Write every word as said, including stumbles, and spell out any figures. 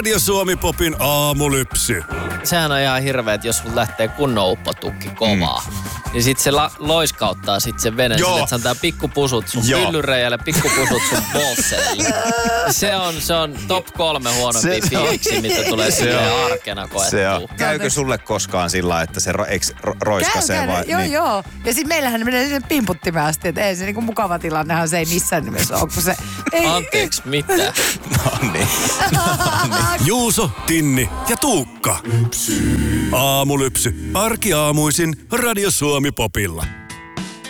Radio Suomi Popin aamulypsy. Sehän on ihan hirveä, että jos sun lähtee kunnon uppotukki kovaa, mm. niin sit se la- loiskauttaa sit sen veneen sille, että se antaa pikkupusut sun pyllyreijälle, pikkupusut sun bolsseille. Se on, se on top kolme huonompia fiiliksi, mitä tulee silleen arkena koettua. Käykö sulle koskaan sillä, että se ro, eks, ro, roiskasee käy, vai? Joo, niin. joo. Ja sit meillähän menee sinne pimputtimeen asti, että ei se niinku mukava tilannehan se ei missään nimessä ole, kun se... Ei, Anteeksi, mitä? No niin. Juuso, Tinni ja Tuukka. Aamulypsy. Arkiaamuisin Radio Suomi Popilla.